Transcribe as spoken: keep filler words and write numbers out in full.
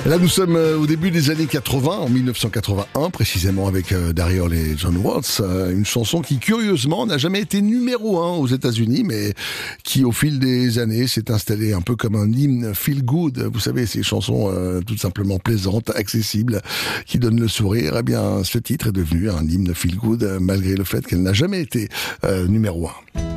Là, nous sommes au début des années quatre-vingts, en mille neuf cent quatre-vingt-un, précisément avec euh, Daryl Hall et John Watts, euh, une chanson qui, curieusement, n'a jamais été numéro un aux États-Unis, mais qui, au fil des années, s'est installée un peu comme un hymne feel good. Vous savez, ces chansons euh, tout simplement plaisantes, accessibles, qui donnent le sourire. Eh bien, ce titre est devenu un hymne feel good, malgré le fait qu'elle n'a jamais été euh, numéro un.